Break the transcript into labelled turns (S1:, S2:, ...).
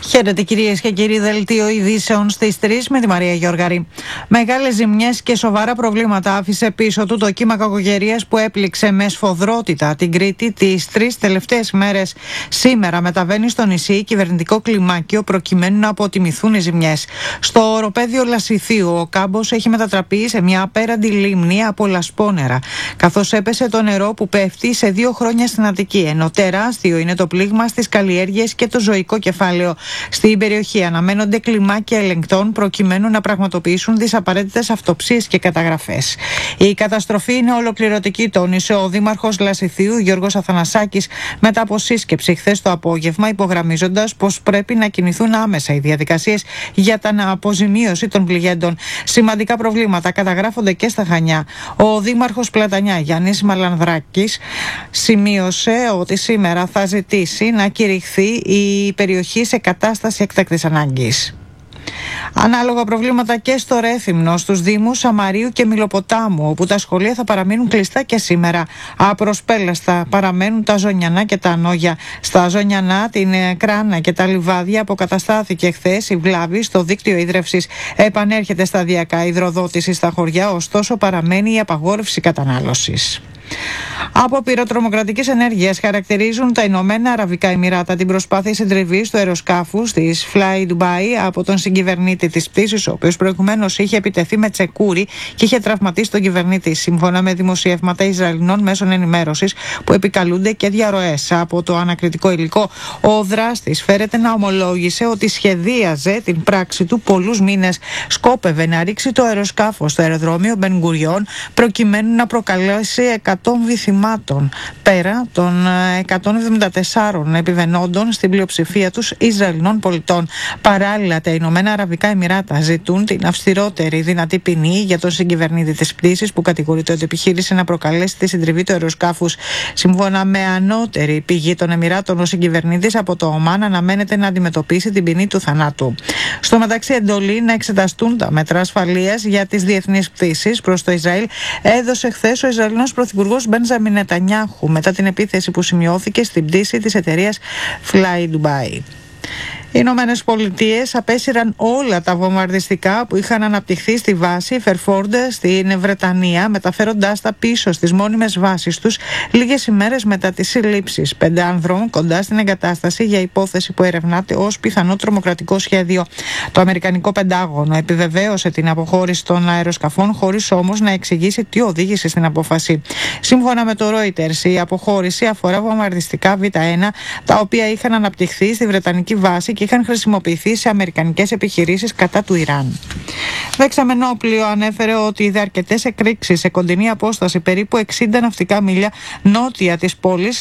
S1: Χαίρετε κυρίες και κύριοι, δελτίο ειδήσεων στις 3 με τη Μαρία Γιώργαρη. Μεγάλες ζημιές και σοβαρά προβλήματα άφησε πίσω του το κύμα κακοκαιρίας που έπληξε με σφοδρότητα την Κρήτη τις 3 τελευταίες μέρες. Σήμερα μεταβαίνει στο νησί κυβερνητικό κλιμάκιο προκειμένου να αποτιμηθούν οι ζημιές. Στο οροπέδιο Λασιθίου ο κάμπος έχει μετατραπεί σε μια απέραντη λίμνη από λασπόνερα, καθώς έπεσε το νερό που πέφτει σε 2 χρόνια στην Αττική, ενώ τεράστιο είναι το πλήγμα στις καλλιέργειες και το ζωικό κεφάλαιο. Στην περιοχή αναμένονται κλιμάκια ελεγκτών προκειμένου να πραγματοποιήσουν τις απαραίτητες αυτοψίες και καταγραφές. Η καταστροφή είναι ολοκληρωτική, τόνισε ο Δήμαρχος Λασιθίου Γιώργος Αθανασάκης μετά από σύσκεψη χθες το απόγευμα, υπογραμμίζοντας πως πρέπει να κινηθούν άμεσα οι διαδικασίες για την αποζημίωση των πληγέντων. Σημαντικά προβλήματα καταγράφονται και στα Χανιά. Ο Δήμαρχος Πλατανιά Γιάννης Μαλανδράκης σημείωσε ότι σήμερα θα ζητήσει να κηρυχθεί η περιοχή σε κατάσταση έκτακτης ανάγκης. Ανάλογα προβλήματα και στο Ρέθυμνο, στους Δήμους Σαμαρίου και Μιλοποτάμου, όπου τα σχολεία θα παραμείνουν κλειστά και σήμερα. Απροσπέλαστα παραμένουν τα Ζωνιανά και τα Ανόγια. Στα Ζωνιανά, την Κράνα και τα Λιβάδια αποκαταστάθηκε χθες η βλάβη στο δίκτυο ίδρευσης. Επανέρχεται σταδιακά η υδροδότηση στα χωριά, ωστόσο παραμένει η απαγόρευση κατανάλωσης. Από πυροτρομοκρατικές ενέργειες χαρακτηρίζουν τα Ηνωμένα Αραβικά Εμιράτα την προσπάθεια συντριβής του αεροσκάφους της Fly Dubai από τον συγκυβερνήτη της πτήσης, ο οποίος προηγουμένως είχε επιτεθεί με τσεκούρι και είχε τραυματίσει τον κυβερνήτη, σύμφωνα με δημοσιεύματα Ισραηλινών μέσων ενημέρωσης που επικαλούνται και διαρροές από το ανακριτικό υλικό. Ο δράστης φέρεται να ομολόγησε ότι σχεδίαζε την πράξη του πολλούς μήνες. Σκόπευε να ρίξει το αεροσκάφος στο αεροδρόμιο Μπεν Γκουριόν προκειμένου να προκαλέσει 100 βυθιμάτων πέρα των 174 επιβαινόντων, στην πλειοψηφία τους Ισραηλινών πολιτών. Παράλληλα, τα Ηνωμένα Αραβικά Εμιράτα ζητούν την αυστηρότερη δυνατή ποινή για τον συγκυβερνήτη της πτήσης που κατηγορείται ότι επιχείρησε να προκαλέσει τη συντριβή του αεροσκάφους. Σύμφωνα με ανώτερη πηγή των Εμιράτων, ο συγκυβερνήτης από το Ομάν αναμένεται να αντιμετωπίσει την ποινή του θανάτου. Στο μεταξύ, εντολή να εξεταστούν τα μέτρα ασφαλείας για τις διεθνείς πτήσεις προς το Ισραήλ έδωσε χθες ο Ισραηλινός Πρωθυπουργός Μπέντζαμιν Νετανιάχου μετά την επίθεση που σημειώθηκε στην πτήση της εταιρείας Fly Dubai. Οι Ηνωμένες Πολιτείες απέσυραν όλα τα βομβαρδιστικά που είχαν αναπτυχθεί στη βάση Fairford στην Βρετανία, μεταφέροντάς τα πίσω στις μόνιμες βάσεις τους λίγες ημέρες μετά τις συλλήψεις 5 άνδρων κοντά στην εγκατάσταση για υπόθεση που ερευνάται ως πιθανό τρομοκρατικό σχέδιο. Το Αμερικανικό Πεντάγωνο επιβεβαίωσε την αποχώρηση των αεροσκαφών, χωρίς όμως να εξηγήσει τι οδήγησε στην απόφαση. Σύμφωνα με το Reuters, η αποχώρηση αφορά βομβαρδιστικά Β1, τα οποία είχαν αναπτυχθεί στη Βρετανική βάση και είχαν χρησιμοποιηθεί σε αμερικανικές επιχειρήσεις κατά του Ιράν. Δεξαμενό πλοίο ανέφερε ότι είδε αρκετές εκρήξεις σε κοντινή απόσταση, περίπου 60 ναυτικά μίλια νότια της πόλης,